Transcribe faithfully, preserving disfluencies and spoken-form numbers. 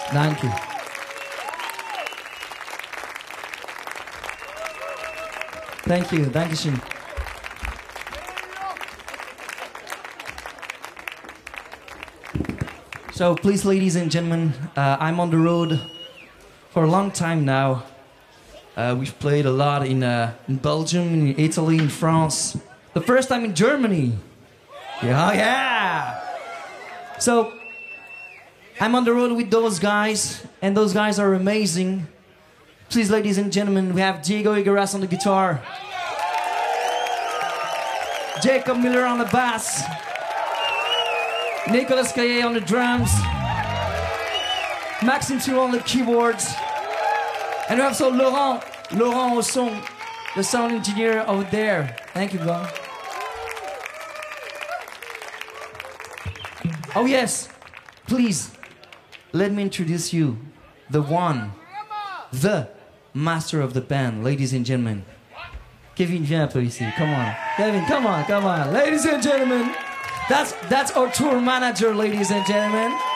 Thank you. Thank you. Dankeschön. So please, ladies and gentlemen, uh, I'm on the road for a long time now. Uh, we've played a lot in, uh, in Belgium, in Italy, in France. The first time in Germany. Yeah, yeah. So I'm on the road with those guys, and those guys are amazing. Please, ladies and gentlemen, we have Diego Higueras on the guitar, Jacob Miller on the bass, Nicolas Caillet on the drums, Maxime Thibault on the keyboards, and we have so Laurent, Laurent au son, the sound engineer over there. Thank you, God. Oh yes, please, let me introduce you, the one, the master of the band, ladies and gentlemen. Kevin, viens un peu ici, come on. Kevin, come on, come on. Ladies and gentlemen, that's, that's our tour manager, ladies and gentlemen.